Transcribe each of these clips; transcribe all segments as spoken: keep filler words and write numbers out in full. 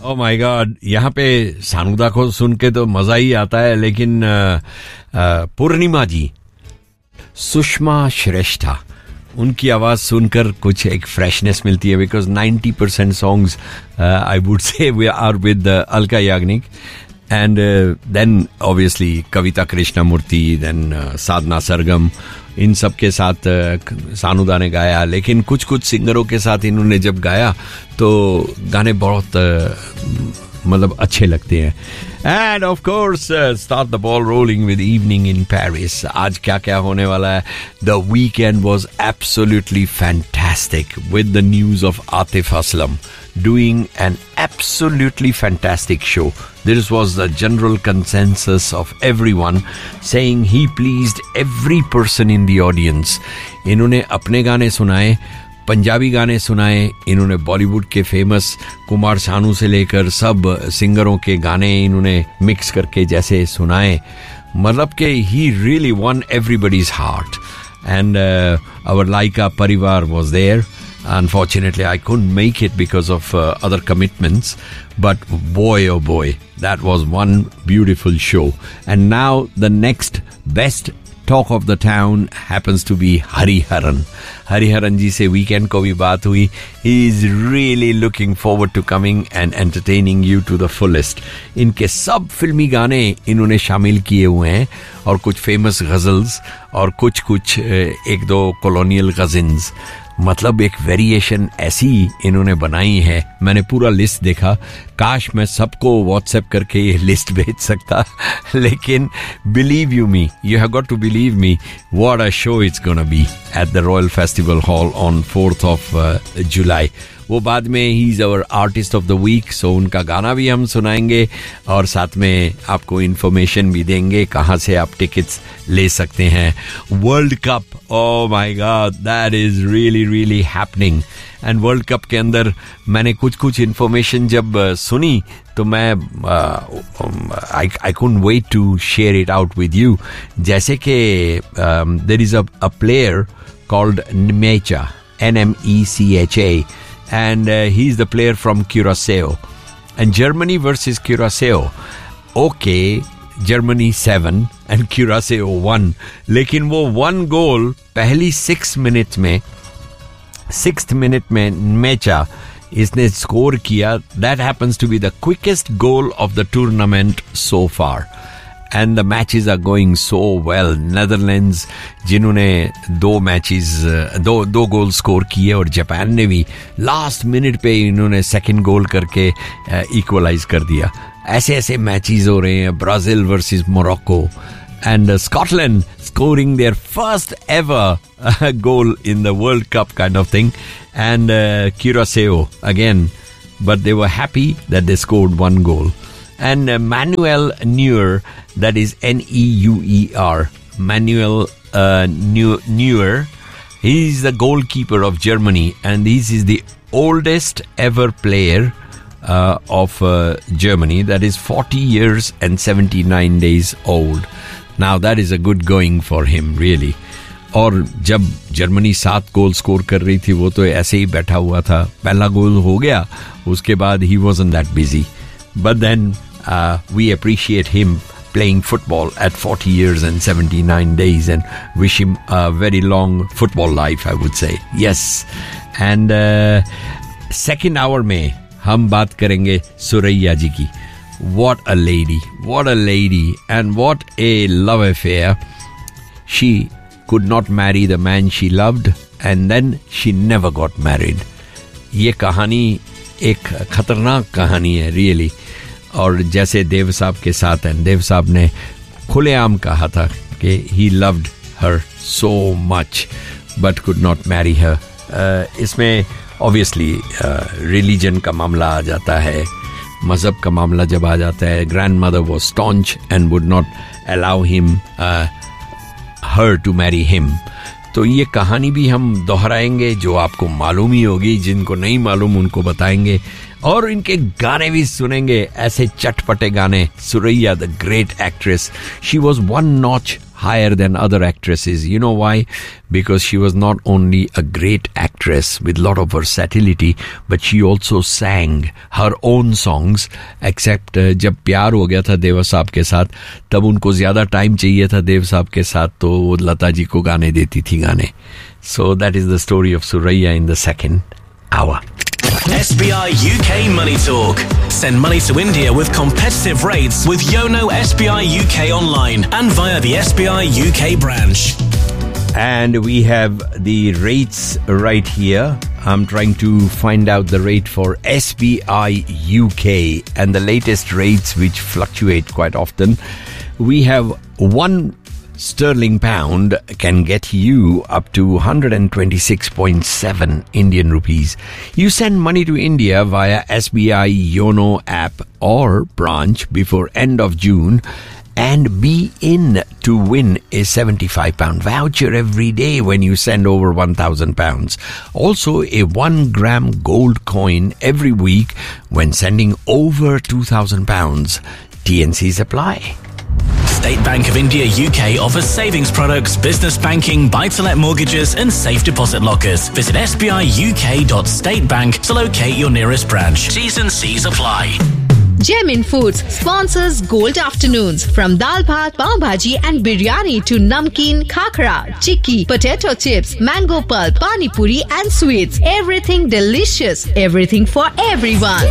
Oh my God, यहाँ पे सानुदा को सुन के तो मजा ही आता है, लेकिन पूर्णिमा जी, सुषमा श्रेष्ठा, उनकी आवाज सुनकर कुछ एक फ्रेशनेस मिलती है, because ninety percent songs I would say we are with Alka Yagnik, and then obviously Kavita Krishnamurthy, then Sadhana Sargam, इन सब के साथ uh, सानुदा ने गाया, लेकिन कुछ कुछ सिंगरों के साथ इन्होंने जब गाया तो गाने बहुत uh, मतलब अच्छे लगते हैं. End of course start the ball rolling with evening in Paris. आज क्या क्या होने वाला है. The weekend was absolutely fantastic with the news of Atif Aslam doing an absolutely fantastic show. This was the general consensus of everyone saying he pleased every person in the audience. इन्होंने अपने गाने सुनाए, पंजाबी गाने सुनाए, इन्होंने बॉलीवुड के फेमस कुमार सानू से लेकर सब सिंगरों के गाने इन्होंने मिक्स करके जैसे सुनाए, मतलब कि he really won everybody's heart. And uh, our Laika Parivar was there. Unfortunately, I couldn't make it because of uh, other commitments. But boy, oh boy, that was one beautiful show. And now the next best talk of the town happens to be Hariharan. Hariharan ji se weekend ko bhi baat hui. He is really looking forward to coming and entertaining you to the fullest. इनके सब फिल्मी गाने इन्होंने शामिल किए हुए हैं, और कुछ फेमस गजल्स और कुछ कुछ एक दो कॉलोनियल गज़ल्स, मतलब एक वेरिएशन ऐसी इन्होंने बनाई है. मैंने पूरा लिस्ट देखा, काश मैं सबको व्हाट्सएप करके ये लिस्ट भेज सकता, लेकिन believe you me, you have got to believe me, what a show it's gonna be at the royal festival hall on fourth of July. वो बाद में he is our artist of the week, सो उनका गाना भी हम सुनाएंगे और साथ में आपको इन्फॉर्मेशन भी देंगे कहाँ से आप टिकट्स ले सकते हैं. World cup, oh my God, that is really really happening. And world cup के अंदर मैंने कुछ कुछ इन्फॉर्मेशन जब uh, सुनी तो मैं आई I couldn't wait to share it out with you. जैसे कि there is a player called Nemecha, N M E C H A, and uh, he's the player from Curaçao, and Germany versus Curaçao. Okay, Germany seven and Curaçao one, लेकिन वो one goal पहली six minutes में sixth minute में Nemecha इसने score किया. That happens to be the quickest goal of the tournament so far. And the matches are going so well. Netherlands जिन्होंने दो matches दो दो गोल स्कोर किए, और जापान ने भी लास्ट मिनट पे इन्होंने सेकंड गोल करके इक्वलाइज कर दिया. ऐसे ऐसे मैचेस हो रहे हैं. Brazil versus Morocco, and Scotland scoring their first ever uh, goal in the World Cup kind of thing, and uh, Curaçao again, but they were happy that they scored one goal. And uh, Manuel Neuer, that is N E U E R, Manuel uh, Neuer, he is the goalkeeper of Germany, and this is the oldest ever player uh, of uh, Germany, that is forty years and seventy-nine days old. Now that is a good going for him, really. और जब Germany सात goal score कर रही थी, वो तो ऐसे ही बैठा हुआ था. पहला गोल हो गया, उसके बाद he wasn't that busy. But then uh, we appreciate him playing football at forty years and seventy-nine days, and wish him a very long football life, I would say. Yes. And uh, second hour में हम बात करेंगे सुरैया जी की. What a lady, what a lady, and what a love affair. She could not marry the man she loved, and then she never got married. ये कहानी एक खतरनाक कहानी है, रियली. और जैसे देव साहब के साथ हैं, देव साहब ने खुलेआम कहा था कि he loved her so much but could not marry her. uh, इसमें obviously रिलीजन uh, का मामला आ जाता है, मजहब का मामला जब आ जाता है. Grand mother was staunch and would not allow him uh, her to marry him. तो ये कहानी भी हम दोहराएंगे, जो आपको मालूम ही होगी, जिनको नहीं मालूम उनको बताएंगे, और इनके गाने भी सुनेंगे, ऐसे चटपटे गाने. Suraiya, the great actress, she was one notch higher than other actresses. You know why? Because she was not only a great actress with lot of versatility, but she also sang her own songs. Except uh, जब प्यार हो गया था देवा साहब के साथ, तब उनको ज्यादा टाइम चाहिए था देव साहब के साथ, तो वो लता जी को गाने देती थी गाने. So that is the story of Suraiya in the second hour. S B I U K Money Talk. Send money to India with competitive rates with Yono S B I U K online and via the S B I U K branch. And we have the rates right here. I'm trying to find out the rate for S B I U K and the latest rates, which fluctuate quite often. We have one sterling pound can get you up to one hundred twenty-six point seven Indian rupees. You send money to India via S B I Yono app or branch before end of June and be in to win a seventy-five pound voucher every day when you send over one thousand pounds. Also a one gram gold coin every week when sending over two thousand pounds. T N Cs apply. State Bank of India U K offers savings products, business banking, buy-to-let mortgages and safe deposit lockers. Visit s b i u k dot state bank to locate your nearest branch. T's and C's apply. Gemin Foods sponsors Gold Afternoons. From dal bhat, pav bhaji and biryani to namkeen, khakra, chikki, potato chips, mango pulp, pani puri and sweets. Everything delicious. Everything for everyone.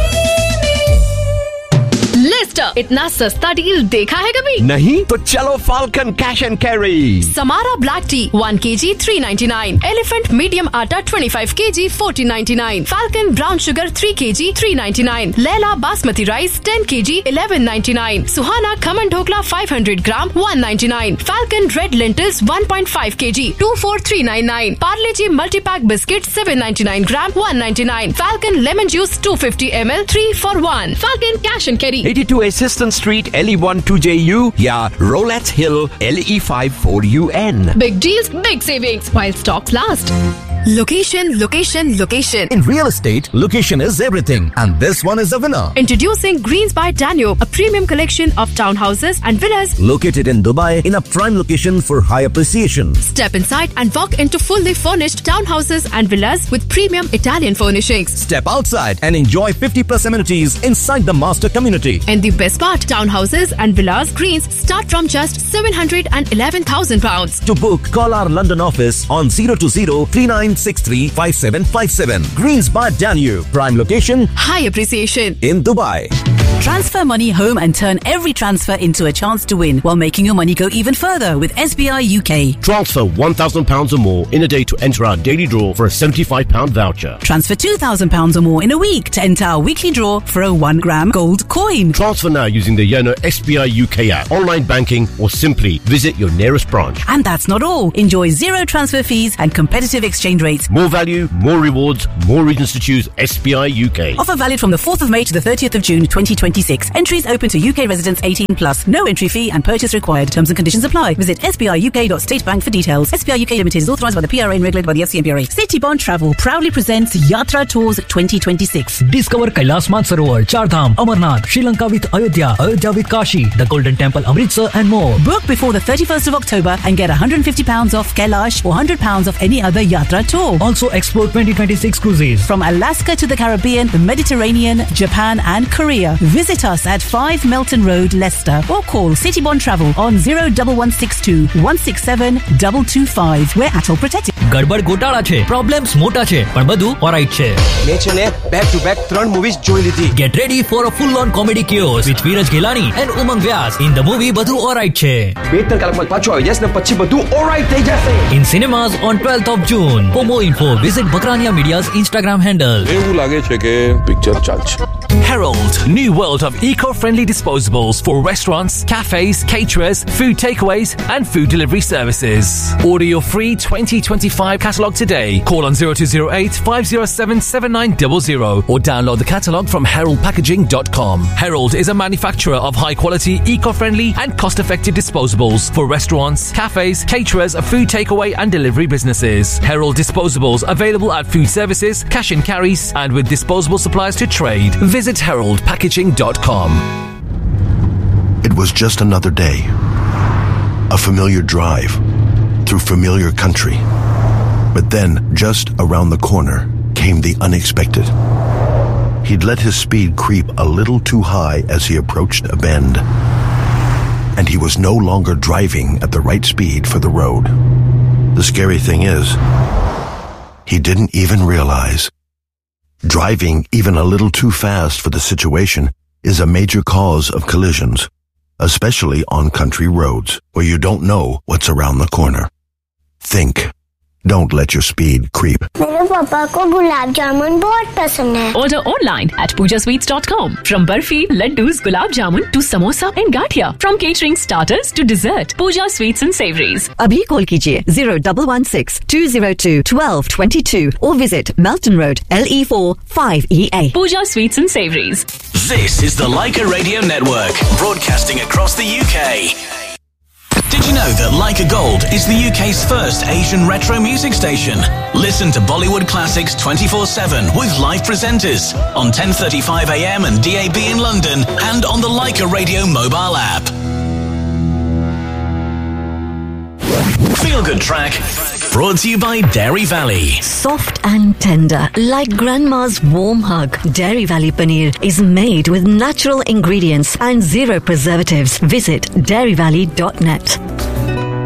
Leicester, इतना सस्ता deal देखा है कभी? नहीं तो चलो falcon cash and carry. Samara black T one kg three ninety-nine, elephant medium आटा twenty-five kg fourteen ninety-nine, falcon brown sugar three kg three ninety-nine, Laila basmati rice ten kg eleven ninety-nine, Suhana khaman dhokla five hundred gram one ninety-nine, falcon red lentils one point five kg twenty-four three ninety-nine, Parle ji multi pack biscuit seven ninety-nine gram one ninety-nine, falcon lemon juice two hundred fifty milliliters three for one, falcon cash and carry eighty-two Assistant Street L E one two J U या Rolettes Hill L E five four U N. Big deals, big savings while stocks last. Location, location, location. In real estate, location is everything. And this one is the winner. Introducing Greens by Danube, a premium collection of townhouses and villas located in Dubai in a prime location for high appreciation. Step inside and walk into fully furnished townhouses and villas with premium Italian furnishings. Step outside and enjoy fifty plus amenities inside the master community. And the best part, townhouses and villas Greens start from just seven hundred eleven thousand pounds. To book, call our London office on zero two zero three nine six three five seven five seven. Greens by Danube, prime location, high appreciation in Dubai. Transfer money home and turn every transfer into a chance to win while making your money go even further with S B I U K. Transfer one thousand pounds or more in a day to enter our daily draw for a seventy-five pound voucher. Transfer two thousand pounds or more in a week to enter our weekly draw for a one gram gold coin. Transfer now using the Yono S B I U K app, online banking or simply visit your nearest branch. And that's not all. Enjoy zero transfer fees and competitive exchange rates. More value, more rewards, more reasons to choose S B I U K. Offer valid from the fourth of May to the thirtieth of June twenty twenty-six. Entries open to U K residents eighteen plus. No entry fee and purchase required. Terms and conditions apply. Visit s b i u k dot state bank for details. S B I U K Limited is authorised by the P R A and regulated by the F C M P R A. Citybond Travel proudly presents Yatra Tours twenty twenty-six. Discover Kailash Mansarovar, Char Dham, Amarnath, Sri Lanka with Ayodhya, Ayodhya with Kashi, the Golden Temple, Amritsar and more. Book before the thirty-first of October and get one hundred fifty pounds off Kailash or one hundred pounds off any other Yatra tour. Also explore twenty twenty-six cruises from Alaska to the Caribbean, the Mediterranean, Japan and Korea. Visit us at five Melton Road, Leicester, or call Citybond Travel on zero one one six two one six seven two two five. We're at all protected. ગડબડ ગોટાળા છે, problems મોટા છે, પણ બધું ઓરાઇટ છે. મેં છે ને બેક ટુ બેક ત્રણ મૂવીઝ જોઈ લીધી. Get ready for a full on comedy chaos with Veeraj Ghelani and Umang Vyas. In the movie બધું ઓરાઇટ છે. બે ત્રણ કલાકમાં પાછું આવી જશે ને પછી બધું ઓરાઇટ થઈ જશે. In cinemas on twelfth of June. For more info, visit Bakrania Media's Instagram handle. એવું લાગે છે કે પિક્ચર ચાલશે. Herald, new world of eco-friendly disposables for restaurants, cafes, caterers, food takeaways and food delivery services. Order your free twenty twenty-five catalogue today. Call on zero two zero eight five zero seven seven nine zero zero or download the catalogue from herald packaging dot com. Herald is a manufacturer of high-quality, eco-friendly and cost-effective disposables for restaurants, cafes, caterers, food takeaway and delivery businesses. Herald disposables available at food services, cash and carries and with disposable supplies to trade. Visit herald packaging dot com. It was just another day. a familiar drive, through familiar country. But then, just around the corner, came the unexpected. He'd let his speed creep a little too high as he approached a bend. And he was no longer driving at the right speed for the road. The scary thing is, he didn't even realize. Driving even a little too fast for the situation is a major cause of collisions, especially on country roads where you don't know what's around the corner. Think. Don't let your speed creep. मेरे पापा को गुलाब जामुन बहुत पसंद है. Order online at puja sweets dot com. From barfi, laddus, gulab jamun to samosa and gathia. From catering starters to dessert, Puja Sweets and Savories. अभी call कीजिए zero one one six two zero two one two two two or visit Melton Road, L E four five E A. Puja Sweets and Savories. This is the Leica Radio Network, broadcasting across the U K. Did you know that Leica Gold is the U K's first Asian retro music station? Listen to Bollywood classics twenty-four seven with live presenters on ten thirty-five a m and D A B in London and on the Leica Radio mobile app. Feel Good Track, brought to you by Dairy Valley. Soft and tender, like grandma's warm hug. Dairy Valley Paneer is made with natural ingredients and zero preservatives. Visit dairy valley dot net.